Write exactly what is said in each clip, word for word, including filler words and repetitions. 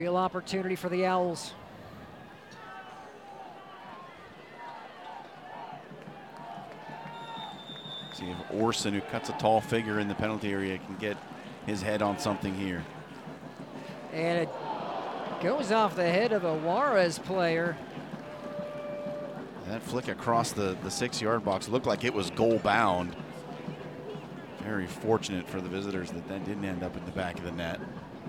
Real opportunity for the Owls. See if Orson, who cuts a tall figure in the penalty area, can get his head on something here. And it goes off the head of a Juarez player. That flick across the, the six-yard box looked like it was goal-bound. Very fortunate for the visitors that that didn't end up in the back of the net.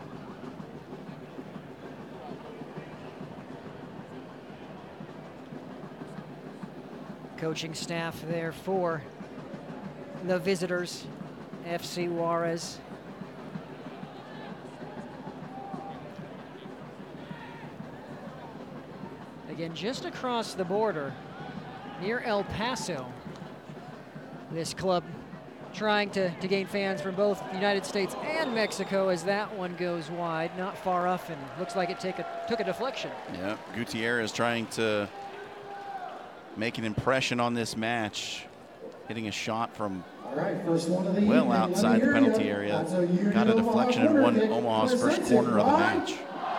Coaching staff there for the visitors, F C Juarez. Again, just across the border, near El Paso, this club trying to, to gain fans from both the United States and Mexico as that one goes wide, not far off, and looks like it take a, took a deflection. Yeah, Gutierrez trying to make an impression on this match, hitting a shot from right, first one of the well evening, outside the penalty area. Got a deflection and won Omaha's first corner of the match.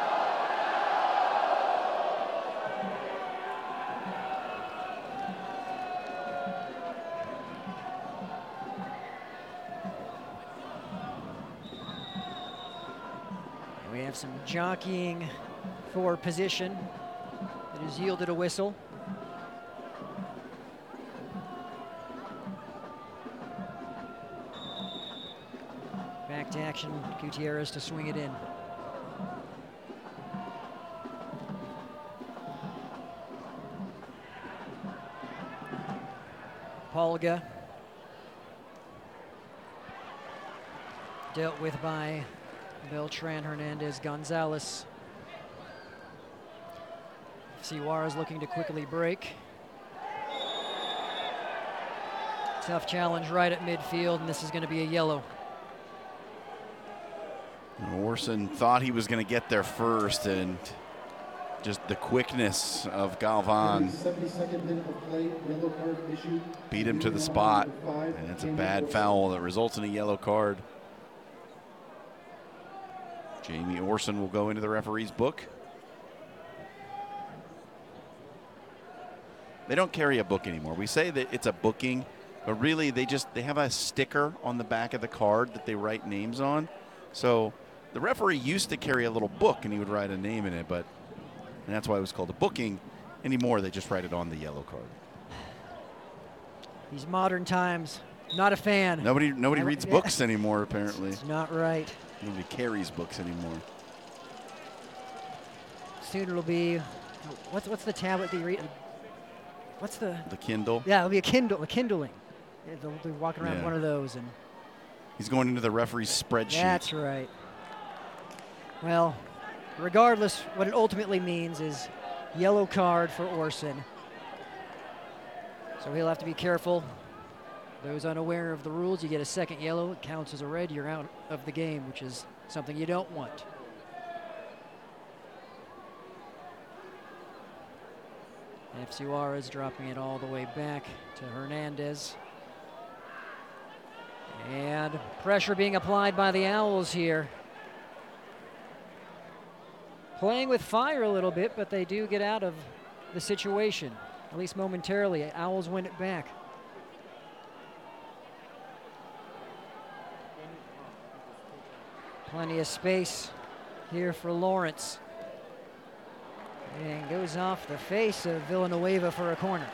We have some jockeying for position. It has yielded a whistle. Back to action, Gutierrez to swing it in. Polga. Dealt with by Beltran Hernandez Gonzalez. F C Juarez looking to quickly break. Tough challenge right at midfield, and this is going to be a yellow. Orson thought he was going to get there first, and just the quickness of Galvan beat him to the spot, and it's a bad foul that results in a yellow card. Jamie Orson will go into the referee's book. They don't carry a book anymore. We say that it's a booking, but really they just they have a sticker on the back of the card that they write names on. So the referee used to carry a little book and he would write a name in it, but and that's why it was called a booking. Anymore, they just write it on the yellow card. These modern times, not a fan. Nobody nobody I, reads yeah. books anymore, apparently. It's not right. Nobody carries books anymore. Soon it'll be, what's what's the tablet that you read? What's the? The Kindle? Yeah, it'll be a Kindle, a Kindling. Yeah, they'll be walking around Yeah. one of those. and. He's going into the referee's spreadsheet. That's right. Well, regardless, what it ultimately means is yellow card for Orson. So he'll have to be careful. Those unaware of the rules, you get a second yellow, it counts as a red, you're out of the game, which is something you don't want. F C Juarez dropping it all the way back to Hernandez. And pressure being applied by the Owls here. Playing with fire a little bit, but they do get out of the situation, at least momentarily. Owls win it back. Plenty of space here for Lawrence. And goes off the face of Villanueva for a corner.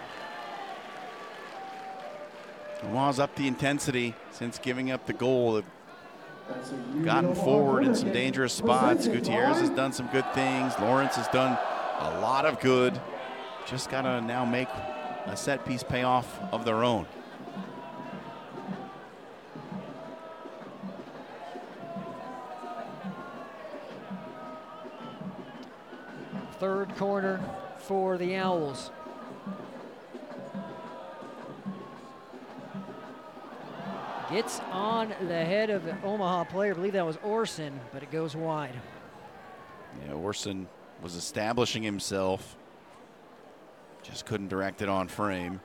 Omaha's up the intensity since giving up the goal. They've gotten forward in some dangerous spots. Gutierrez has done some good things. Lawrence has done a lot of good. Just got to now make a set piece pay off of their own. Third corner for the Owls. Gets on the head of the Omaha player. I believe that was Orson, but it goes wide. Yeah, Orson was establishing himself. Just couldn't direct it on frame.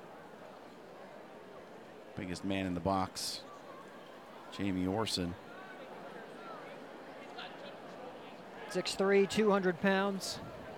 Biggest man in the box, Jamie Orson. six three, two hundred pounds.